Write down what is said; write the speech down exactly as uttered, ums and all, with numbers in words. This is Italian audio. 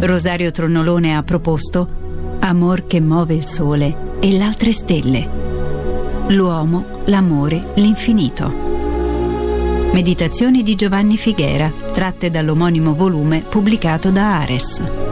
Rosario Tronnolone ha proposto Amor che muove il sole e l'altre stelle. L'uomo, l'amore, l'infinito. Meditazioni di Giovanni Figuera, tratte dall'omonimo volume pubblicato da Ares.